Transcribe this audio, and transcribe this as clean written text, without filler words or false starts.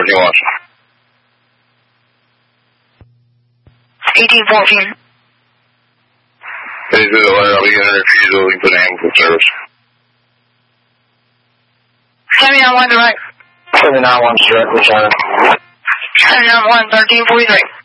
Washington. 1814. Please do the letter. I'll be getting a refusal. You put an ambulance service. 791 direct. 791 direct, Louisiana. 791 1343.